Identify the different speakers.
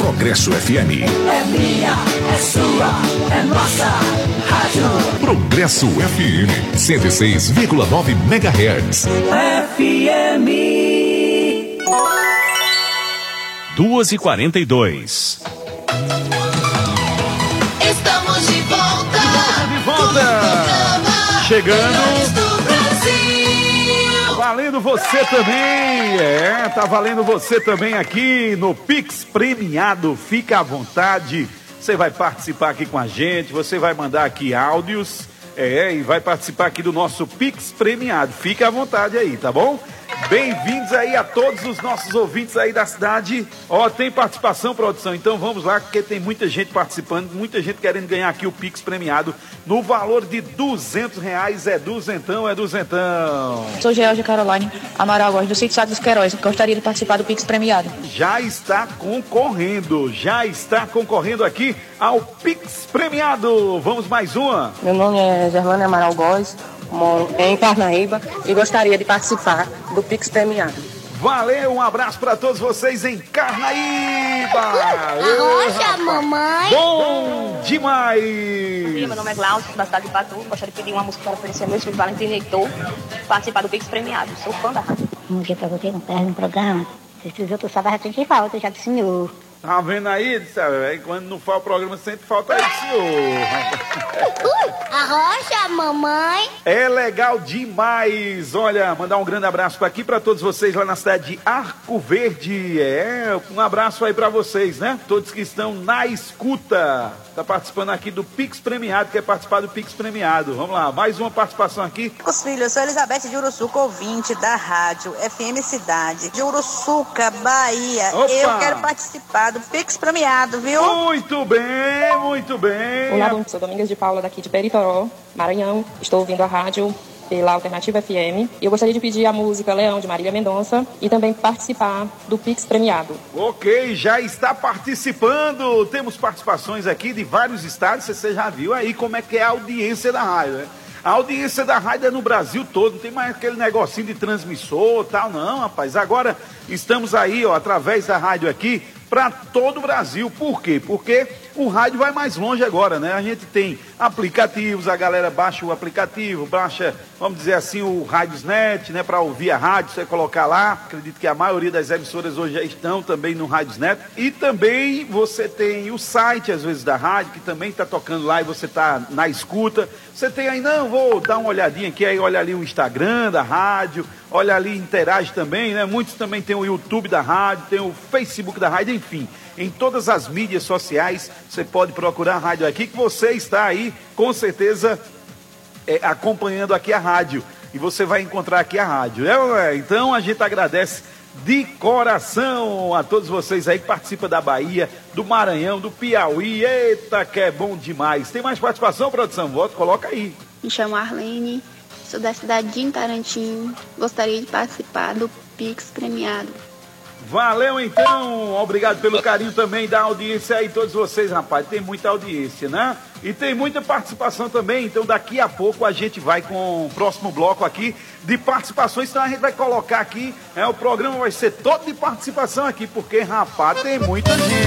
Speaker 1: Progresso FM.
Speaker 2: É minha, é sua, é nossa rádio.
Speaker 1: Progresso FM 106,9 MHz.
Speaker 2: FM
Speaker 3: 2h42.
Speaker 4: Estamos de volta.
Speaker 3: De volta. Chegando. Valendo você também, tá valendo você também aqui no Pix Premiado, fica à vontade, você vai participar aqui com a gente, você vai mandar aqui áudios, e vai participar aqui do nosso Pix Premiado, fica à vontade aí, tá bom? Bem-vindos aí a todos os nossos ouvintes aí da cidade. Ó, tem participação, produção, então vamos lá, porque tem muita gente participando, muita gente querendo ganhar aqui o Pix Premiado no valor de R$200. É duzentão, é duzentão.
Speaker 5: Sou Georgia Caroline Amaral Góes, do Sítio Sá dos Queiroz. Gostaria de participar do Pix Premiado.
Speaker 3: Já está concorrendo aqui ao Pix Premiado. Vamos mais uma.
Speaker 6: Meu nome é Gerlane Amaral Góes, moro em Carnaíba e gostaria de participar do Pix Premiado.
Speaker 3: Valeu, um abraço para todos vocês em Carnaíba.
Speaker 4: Arrocha, mamãe.
Speaker 3: Bom demais.
Speaker 7: Meu nome é Glaucio, da cidade de Patu. Gostaria de pedir uma música para oferecer ao meu filho Valentim Heitor, participar do Pix Premiado. Sou fã da rádio.
Speaker 8: Um dia para você, não perde um programa. Se os outros sabem, já sente falta, já do senhor.
Speaker 3: Tá vendo aí, sabe? Quando não fala o programa, sempre falta aí, senhor.
Speaker 4: Arrocha, mamãe.
Speaker 3: É legal demais. Olha, mandar um grande abraço aqui para todos vocês lá na cidade de Arco Verde. Um abraço aí para vocês, né? Todos que estão na escuta. Tá participando aqui do Pix Premiado, quer participar do Pix Premiado. Vamos lá, mais uma participação aqui.
Speaker 9: Os filhos, eu sou Elizabeth de Uruçuca, ouvinte da rádio FM Cidade de Uruçuca, Bahia.
Speaker 3: Opa!
Speaker 9: Eu quero participar do Pix Premiado, viu?
Speaker 3: Muito bem, muito bem.
Speaker 6: Olá, sou Domingas de Paula, daqui de Peritoró, Maranhão. Estou ouvindo a rádio pela Alternativa FM. E eu gostaria de pedir a música Leão, de Marília Mendonça, e também participar do Pix Premiado.
Speaker 3: Ok, já está participando. Temos participações aqui de vários estados. Você já viu aí como é que é a audiência da rádio, né? A audiência da rádio é no Brasil todo, não tem mais aquele negocinho de transmissor e tal, não, rapaz. Agora estamos aí, ó, através da rádio aqui, para todo o Brasil. Por quê? Porque o rádio vai mais longe agora, né? A gente tem aplicativos, a galera baixa o aplicativo, baixa, vamos dizer assim, o Radiosnet, né? Para ouvir a rádio, você colocar lá. Acredito que a maioria das emissoras hoje já estão também no Radiosnet. E também você tem o site, às vezes, da rádio, que também está tocando lá e você está na escuta. Você tem aí, não, vou dar uma olhadinha aqui, aí olha ali o Instagram da rádio, olha ali, interage também, né? Muitos também tem o YouTube da rádio, tem o Facebook da rádio, enfim. Em todas as mídias sociais, você pode procurar a rádio aqui, que você está aí, com certeza, acompanhando aqui a rádio. E você vai encontrar aqui a rádio. Então, a gente agradece de coração a todos vocês aí que participam da Bahia, do Maranhão, do Piauí. Eita, que é bom demais. Tem mais participação, produção? Voto, coloca aí.
Speaker 10: Me chamo Arlene, sou da cidade de Tarantim. Gostaria de participar do Pix Premiado.
Speaker 3: Valeu, então. Obrigado pelo carinho também da audiência aí, todos vocês, rapaz. Tem muita audiência, né? E tem muita participação também. Então, daqui a pouco a gente vai com o próximo bloco aqui de participações. Então, a gente vai colocar aqui, o programa vai ser todo de participação aqui, porque, rapaz, tem muita gente.